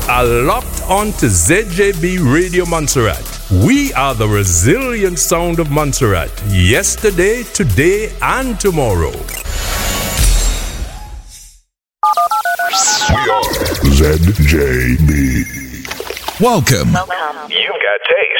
are locked on to ZJB Radio Montserrat. We are the resilient sound of Montserrat. Yesterday, today, and tomorrow. We are ZJB. Welcome. You've got taste.